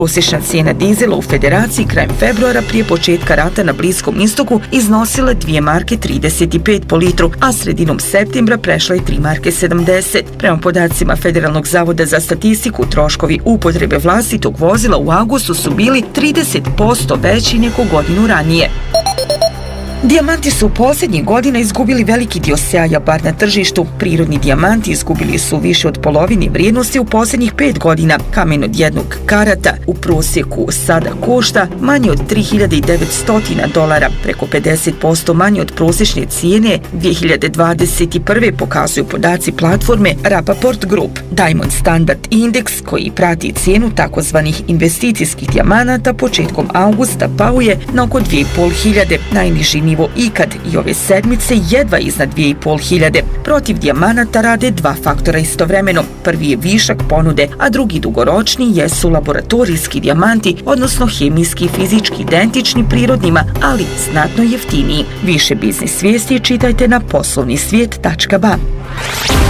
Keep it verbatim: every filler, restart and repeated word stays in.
Prosječna cijena dizela u Federaciji krajem februara prije početka rata na Bliskom istoku iznosila dvije marke trideset pet po litru, a sredinom septembra prešla je tri marke sedamdeset. Prema podacima Federalnog zavoda za statistiku, troškovi upotrebe vlastitog vozila u avgustu su bili trideset posto veći nego godinu ranije. Dijamanti su posljednjih godina izgubili veliki dio sjaja, bar na tržištu. Prirodni dijamanti izgubili su više od polovine vrijednosti u posljednjih pet godina. Kamen od jednog karata u prosjeku sada košta manje od tri hiljade devetsto dolara, preko pedeset posto manje od prosječne cijene dvije hiljade dvadeset prve pokazuju podaci platforme Rapaport Group. Diamond Standard Index, koji prati cijenu takozvanih investicijskih dijamanata, početkom avgusta pao je na oko dvije hiljade pet, najniži nivo ikad, i ove sedmice jedva iznad dvije hiljade pet. Protiv dijamanata rade dva faktora istovremeno. Prvi je višak ponude, a drugi dugoročni jesu laboratorijski dijamanti, odnosno hemijski i fizički identični prirodnima, ali znatno jeftiniji. Više biznis vijesti čitajte na poslovni svijet tačka ba.